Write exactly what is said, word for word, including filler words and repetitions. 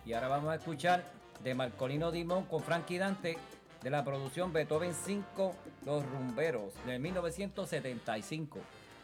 Y ahora vamos a escuchar de Marcolino Dimond con Frankie Dante de la producción Beethoven cinco, Los Rumberos, de mil novecientos setenta y cinco.